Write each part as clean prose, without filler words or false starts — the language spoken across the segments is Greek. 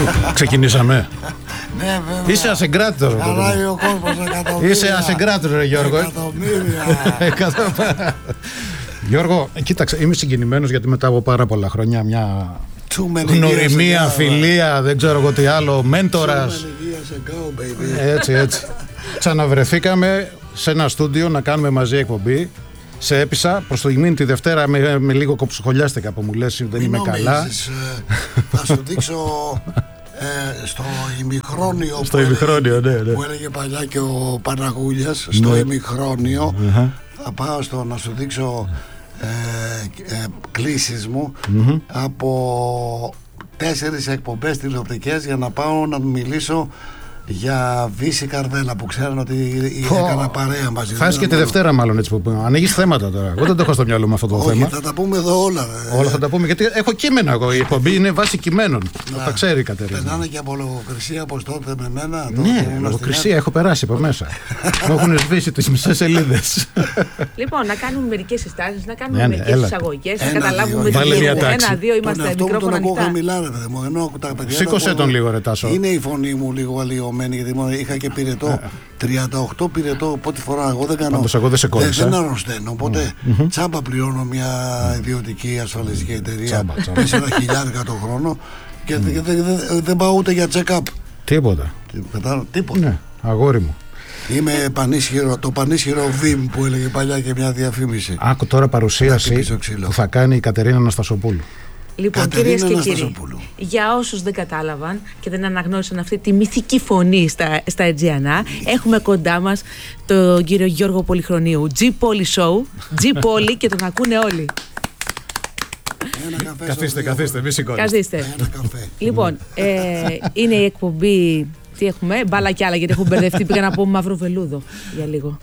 Ξεκινήσαμε. Ναι, βέβαια. Είσαι ασεγκράτητος. Χαράει ο κόσμος εκατομμύρια. Είσαι ασεγκράτητος, ρε Γιώργο. Εκατομμύρια. Γιώργο, κοίταξε, είμαι συγκινημένος γιατί μετά από πάρα πολλά χρόνια μια γνωριμία, φιλία, δεν ξέρω εγώ τι άλλο, μέντορας. Έτσι. Ξαναβρεθήκαμε σε ένα στούντιο να κάνουμε μαζί εκπομπή. Σε έπεισα, προς το ημίν τη Δευτέρα με λίγο κοψοχολιάστηκα που μου λες δεν είμαι καλά. Θα σου δείξω στο ημιχρόνιο που έλεγε παλιά και ο Παναγούλιας. Στο ημιχρόνιο θα πάω να σου δείξω κλήσεις μου από 4 εκπομπές τηλεοπτικές για να πάω να μιλήσω για Βύση Καρδέλα που ξέρουν ότι έκανα παρέα μαζί. Θα και τη Δευτέρα, μάλλον έτσι που ανοίγεις θέματα τώρα. Εγώ δεν το έχω στο μυαλό μου αυτό το θέμα. Όχι, θα τα πούμε εδώ όλα. Όλα θα τα πούμε γιατί έχω κείμενα εγώ. Η εκπομπή είναι βάση κειμένων. Τα ξέρει η Κατερίνα. Περνάνε και από λογοκρισία όπως τότε με μένα. Ναι, λογοκρισία έχω περάσει από μέσα. Μου έχουν σβήσει τις μισές σελίδες. Λοιπόν, να κάνουμε μερικές συστάσεις, να κάνουμε μερικές εισαγωγές, να καταλάβουμε τι είναι. Ένα-δύο είμαστε μικρόφωνα ανοιχτά. Σήκωσε τον λίγο, ρε Τάσο. Είναι η φωνή μου λίγο αλλοιωμένη γιατί είχα και πυρετό. 38 πυρετό, πρώτη φορά εγώ δεν κάνω. Πάντως εγώ δεν σε κόλλησα. Δεν αρρωσταίνω. Οπότε τσάμπα πληρώνω μια ιδιωτική ασφαλιστική εταιρεία 4.000 το χρόνο και δεν πάω ούτε για check-up. Τίποτα. Ναι, αγόρι μου. Είμαι το πανίσχυρο Βιμ που έλεγε παλιά και μια διαφήμιση. Άκου τώρα παρουσίαση που θα κάνει η Κατερίνα Αναστασοπούλου. Λοιπόν, κυρίες και κύριοι, για όσους δεν κατάλαβαν και δεν αναγνώρισαν αυτή τη μυθική φωνή στα Αιτζιανά, έχουμε κοντά μας τον κύριο Γιώργο Πολυχρονίου. G-Poly Show, G-Poly και τον ακούνε όλοι. Καθίστε, μη σηκώνεστε. Καθίστε. Λοιπόν, είναι η εκπομπή. Τι έχουμε, μπάλα κι άλλα γιατί έχουν μπερδευτεί. Πήγα να πω μαύρο βελούδο για λίγο.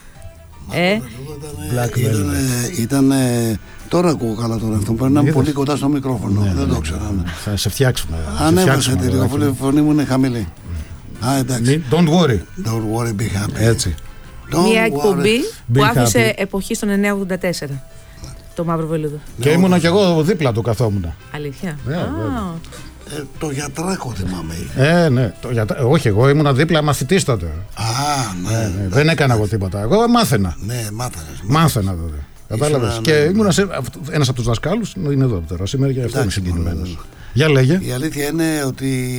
Ήταν. Τώρα ακούω καλά τον εαυτό μου. Πρέπει να είμαι πολύ κοντά στο μικρόφωνο. Δεν το ξέρω. Θα σε φτιάξουμε. Ανέβασε τη λίγο. Η φωνή μου είναι χαμηλή. Εντάξει. Don't worry. Don't worry, be happy. Έτσι. Μια εκπομπή που άφησε εποχή στο 1984. Το μαύρο βελούδο. Και ήμουνα κι εγώ δίπλα του καθόμουν. Αλήθεια. Το γιατράκο θυμάμαι. Ναι. Όχι, εγώ ήμουνα δίπλα μαθητής τότε. Ναι. Δεν έκανα εγώ τίποτα. Εγώ μάθαινα. Ναι, μάθαινα τότε. Κατάλαβες. Και ήμουνα ένας από τους δασκάλους. Είναι εδώ τώρα σήμερα και αυτό είναι συγκινημένος. Για λέγε. Η αλήθεια είναι ότι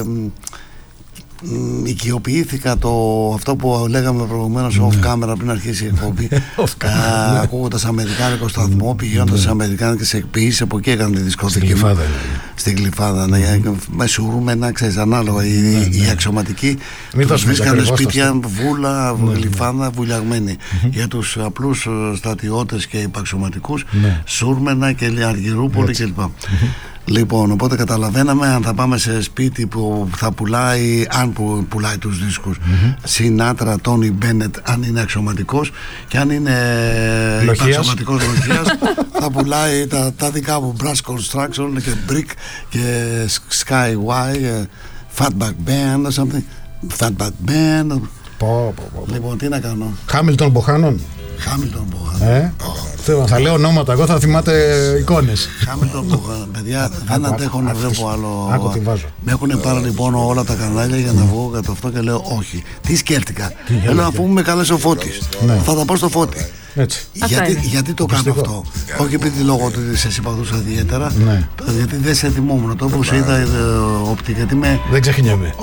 οικειοποιήθηκα αυτό που λέγαμε προηγουμένως off camera πριν αρχίσει η εκπομπή. Ακούγοντας αμερικάνικο σταθμό, πηγαίνοντας σε αμερικάνικες εκποίησεις, από εκεί έκανα τη δισκοτική μου. Στην Γλυφάδα. Με σουρούμενα, ξέρεις, ανάλογα. Οι αξιωματικοί τους βρίσκανε σπίτια, Βούλα, Γλυφάδα, βουλιαγμένοι. Για τους απλούς στρατιώτες και υπαξιωματικούς, Σούρμενα και Αργυρούπολη κλπ. Λοιπόν, οπότε καταλαβαίναμε αν θα πάμε σε σπίτι που θα πουλάει, αν πουλάει τους δίσκους, Σινάτρα, Τόνι Μπένετ, αν είναι αξιωματικός, και αν είναι αξιωματικός λογίας θα πουλάει τα δικά μου, Brass Construction και Brick και Sky Y, Fatback Band or something, Fatback Band. Λοιπόν, τι να κάνω. Χάμιλτον Μποχάνων. Χάμιλτον Μποχάνων. Θα λέω ονόματα, εγώ θα θυμάται εικόνες. Χάμιλτον Μποχάνων. Παιδιά, δεν αντέχω να βλέπω άλλο. Άκου τι βάζω. Με έχουν πάρει λοιπόν όλα τα κανάλια για να βγω κατά αυτό και λέω όχι. Τι σκέφτηκα. Λέω αφού μου με κάλεσε ο Φώτης. Θα τα πω στο Φώτη. Γιατί το κάνω αυτό. Όχι επειδή λόγω ότι σε συμπαθούσα ιδιαίτερα, γιατί δεν σε θυμόμουν. Το όπως είδα οπτικά, γιατί με. Δεν ξεχνιέμαι.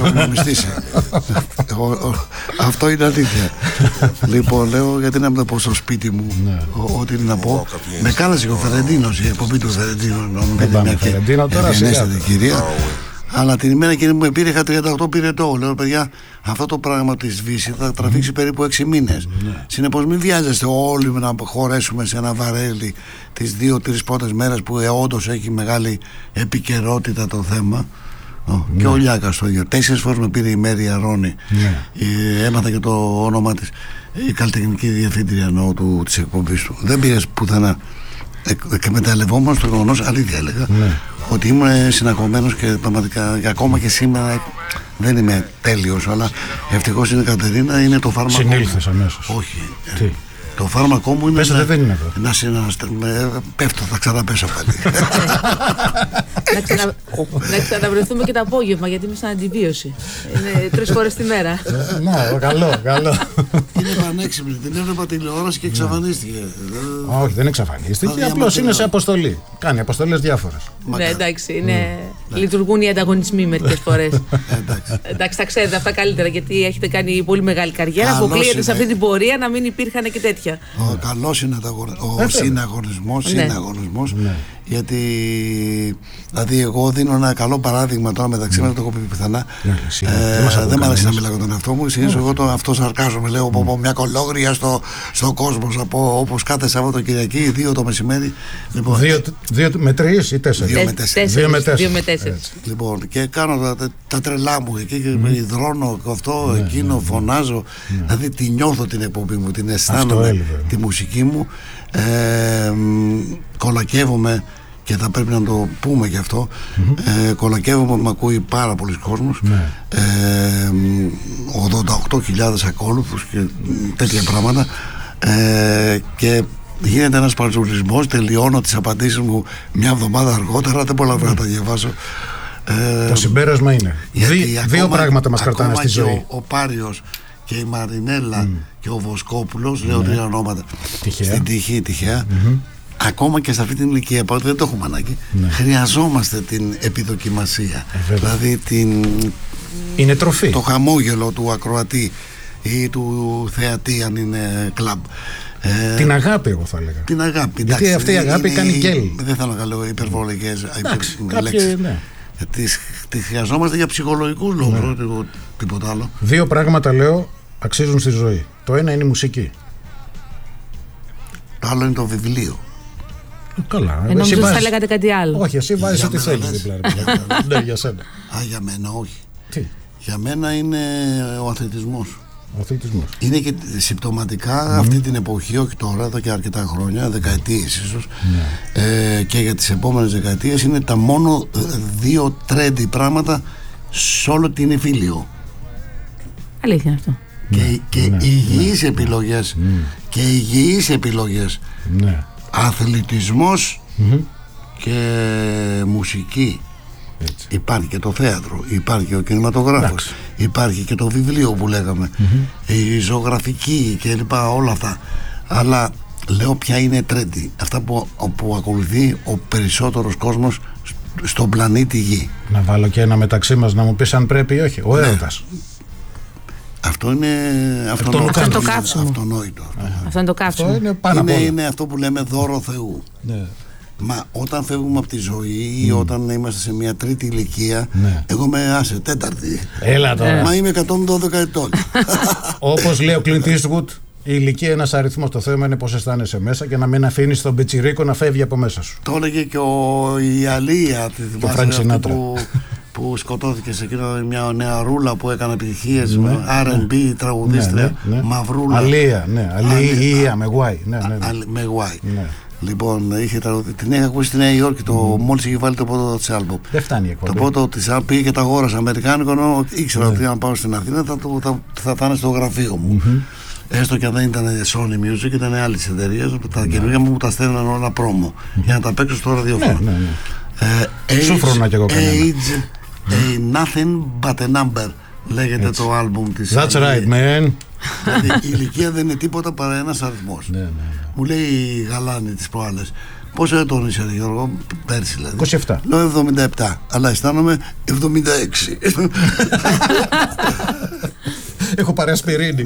Αυτό είναι αλήθεια. Λοιπόν, λέω γιατί να μην πω στο σπίτι μου ό,τι είναι να πω. Με κάλεσε ο Φερεντίνος, η εκπομπή του Φερεντίνο. Τώρα ευγενέστατη κυρία. Αλλά την ημέρα εκείνη που με πήρε είχα 38 πυρετό. Λέω, παιδιά, αυτό το πράγμα της Βύση θα τραβήξει περίπου 6 μήνες. Συνεπώς μην βιάζεστε όλοι να χωρέσουμε σε ένα βαρέλι τις 2-3 πρώτες μέρες που όντως έχει μεγάλη επικαιρότητα το θέμα. Και ο Λιάκας το ίδιο. 4 φορές με πήρε η Μέρη Αρώνη. Έμαθα και το όνομα της, η καλλιτεχνική διευθύντρια της εκπομπής του. Δεν πήρε πουθενά. Εκμεταλλευόμαστε το γεγονός, αλήθεια έλεγα, ότι ήμουν συνακομμένος και πραγματικά ακόμα και σήμερα δεν είμαι τέλειος, αλλά ευτυχώς είναι η Κατερίνα, είναι το φάρμακο. Συνήλθες αμέσως. Όχι. Το φάρμακό μου είναι. Πέσατε, δεν είναι εδώ. Πέφτω, θα ξαναπέσω πάλι. Να ξαναβρεθούμε και το απόγευμα, γιατί είμαι σαν αντιβίωση. Είναι 3 φορές τη μέρα. Ναι, καλό. Είναι πανέξυπνη. Την έβλεπα τηλεόραση και εξαφανίστηκε. Όχι, δεν εξαφανίστηκε. Απλώς είναι σε αποστολή. Κάνει αποστολές διάφορες. Ναι, εντάξει. Λειτουργούν οι ανταγωνισμοί μερικές φορές. Εντάξει, τα ξέρετε αυτά καλύτερα, γιατί έχετε κάνει πολύ μεγάλη καριέρα. Αποκλείεται σε αυτή την πορεία να μην υπήρχαν και τέτοια. Καλός είναι ο συναγωνισμός. Γιατί δηλαδή εγώ δίνω ένα καλό παράδειγμα τώρα μεταξύ μας, το έχω πει πιθανά. Δεν μ' αρέσει να μιλάω για τον εαυτό μου. Συνήθως εγώ αυτό σαρκάζομαι. Λέω από μια κολόγρια στο κόσμο. Όπως κάθε Σαββατοκυριακή, 2 το μεσημέρι. 2 με 3 ή 4? 2 με 4. Λοιπόν, και κάνω τα τρελά μου εκεί και με υδρώνω αυτό, εκείνο, φωνάζω. Δηλαδή τη νιώθω την εκπομπή μου, την αισθάνομαι, τη μουσική μου. Κολακεύομαι, και θα πρέπει να το πούμε γι' αυτό. Κολακεύομαι, με ακούει πάρα πολλοί κόσμος. 88.000 ακόλουθους και τέτοια πράγματα. Και γίνεται ένας παρτζουλισμός. Τελειώνω τις απαντήσεις μου μια εβδομάδα αργότερα. Δεν μπορώ να τα διαβάσω. Το συμπέρασμα είναι δύο πράγματα μας κρατάνε στη ζωή. Ο Πάριος και η Μαρινέλα και ο Βοσκόπουλος, λέω 3 ονόματα στην τύχη, τυχαία. Ακόμα και σε αυτή την ηλικία, παρότι δεν το έχουμε ανάγκη, χρειαζόμαστε την επιδοκιμασία. Δηλαδή είναι τροφή. Το χαμόγελο του ακροατή ή του θεατή, αν είναι κλαμπ. Την αγάπη, εγώ θα έλεγα. Την αγάπη. Γιατί εντάξει, αυτή η αγάπη κάνει γκέλ. Δεν θέλω να λέω υπερβολικές λέξεις. Τη χρειαζόμαστε για ψυχολογικούς λόγους, τίποτα άλλο. 2 πράγματα, λέω, αξίζουν στη ζωή. Το ένα είναι η μουσική. Το άλλο είναι το βιβλίο. Καλά. Νομίζω ότι θα λέγατε κάτι άλλο. Όχι, εσύ βάζεις ό,τι θέλεις δίπλα. Ναι, για σένα. Για μένα όχι. Τι? Για μένα είναι ο αθλητισμός. Είναι και συμπτωματικά αυτή την εποχή, όχι τώρα, εδώ και αρκετά χρόνια, δεκαετίες ίσως, και για τις επόμενες δεκαετίες, είναι τα μόνο 2 trendy πράγματα σε όλο την εφήλιο. Αλήθεια είναι αυτό. Και υγιείς επιλογές. Και υγιείς επιλογές. Αθλητισμός και μουσική. Έτσι. Υπάρχει και το θέατρο, υπάρχει και ο κινηματογράφος, υπάρχει και το βιβλίο που λέγαμε, η ζωγραφική και λοιπά, όλα αυτά. Αλλά λέω ποια είναι trendy, αυτά που ακολουθεί ο περισσότερος κόσμος στον πλανήτη Γη. Να βάλω και ένα μεταξύ μας, να μου πεις αν πρέπει ή όχι. Ο έρωτας. Αυτό είναι αυτονόητο. Αυτό είναι το καύσιμο. Είναι αυτό που λέμε δώρο Θεού. Μα όταν φεύγουμε από τη ζωή ή όταν είμαστε σε μια τρίτη ηλικία, εγώ είμαι τέταρτη. Έλα τώρα. Μα είμαι 112 ετών. Όπως λέει ο Clint Eastwood, η ηλικία είναι ένας αριθμός. Το θέμα είναι πώς αισθάνεσαι μέσα και να μην αφήνεις τον πιτσιρίκο να φεύγει από μέσα σου. Το έλεγε και η Αλία, που σκοτώθηκε σε εκείνο, μια νεαρούλα που έκανε επιτυχίες με R&B τραγουδίστρια, μαυρούλα. Αλία, με Y. Με Y. Λοιπόν, την είχα ακούσει στη Νέα Υόρκη, μόλις είχε βάλει το πρώτο της άλμπομ. Δεν φτάνει η εκπομπή. Το πρώτο της άλμπομ πήγε και τα αγόρασε αμερικάνικο, ενώ ήξερα ότι αν πάω στην Αθήνα θα είναι στο γραφείο μου. Έστω και αν δεν ήταν Sony Music, ήταν άλλες εταιρείες που τα καινούργια μου τα στέλναν όλα πρόμο για να τα παίξω στο ραδιόφωνο. Σούφρωνα κι εγώ κανένα. Age ain't nothing but a number, λέγεται το άλμπουμ της. That's right, man. Δηλαδή, η ηλικία δεν είναι τίποτα παρά ένας αριθμός. Μου λέει η Γαλάνη τις προάλλες, πόσο ετών είσαι, Γιώργο? Πέρσι δηλαδή. 27. Λέω 77, αλλά αισθάνομαι 76. Έχω πάρει ασπιρίνη.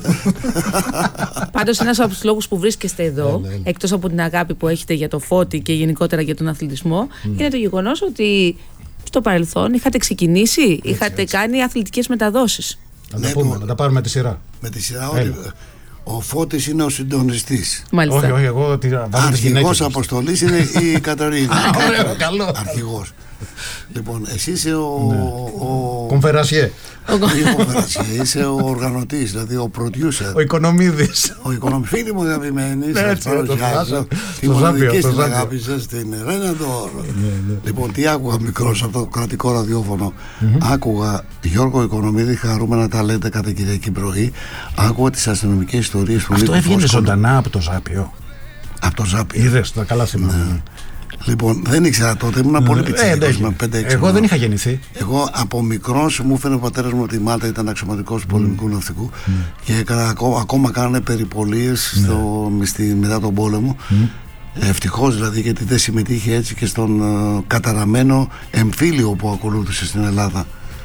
Πάντως ένας από τους λόγους που βρίσκεστε εδώ, εκτός από την αγάπη που έχετε για το Φώτη και γενικότερα για τον αθλητισμό, είναι το γεγονός ότι στο παρελθόν είχατε ξεκινήσει, είχατε κάνει αθλητικές μεταδόσεις. Να τα πάρουμε τη σειρά. Με τη σειρά όλοι. Ο Φώτης είναι ο συντονιστής. Μάλιστα. Όχι, εγώ αρχηγός αποστολής είναι η Κατερίνα. Ωραίο, καλό. Αρχηγός. Λοιπόν, εσύ είσαι Κομφερασιέ. Είσαι ο οργανωτής, δηλαδή ο producer. Ο Οικονομίδης. Φίλοι μου αγαπημένοι, σας παρουσιάζω τη το μοναδική στην Ζάπιο. αγάπη σας, την Ρέναντορ. Λοιπόν, τι άκουγα μικρός από το κρατικό ραδιόφωνο? Άκουγα Γιώργο Οικονομίδη, χαρούμενα τα λέτε κάθε Κυριακή πρωί. Άκουγα τις αστυνομικές ιστορίες του Νίκου Αυτό έβγαινε Φόσκολου. ζωντανά από το Ζάπιο. Από το Ζάπιο. Είδες, τα καλά θυμάμαι. Λοιπόν, δεν ήξερα τότε, ήμουν πολύ πιτσιρικός, με 5-6. Εγώ δεν είχα γεννηθεί. Εγώ από μικρός μου έφερε ο πατέρας μου ότι η Μάλτα ήταν αξιωματικός του πολεμικού ναυτικού και ακόμα κάνανε περιπολίες μετά τον πόλεμο. Ευτυχώς δηλαδή, γιατί δεν συμμετείχε έτσι και στον καταραμένο εμφύλιο που ακολούθησε στην Ελλάδα.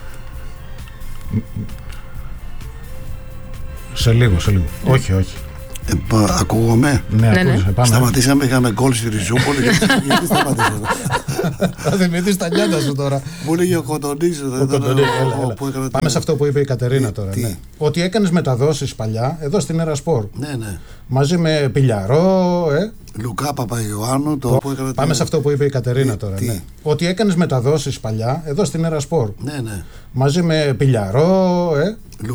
Σε λίγο. Όχι. Ακούγομαι. Ναι. Πάμε. Σταματήσαμε, είχαμε γκολ στη Ριζούπολη. Γιατί σταματήσαμε? Θα θυμηθείς τα νιάτα σου τώρα. Μου έλεγε ο Κοντονής. Πάμε σε αυτό που είπε η Κατερίνα τώρα. Ναι. Ότι έκανες μεταδόσεις παλιά εδώ στην Ερασπορ. Ναι. Μαζί με Πιλιαρό. Λουκά Παπαϊωάννου. Πάμε σε αυτό που είπε η Κατερίνα τώρα. Ναι. Ότι έκανες μεταδόσεις παλιά εδώ στην Ερασπορ. Ναι. Μαζί με Πιλιαρό.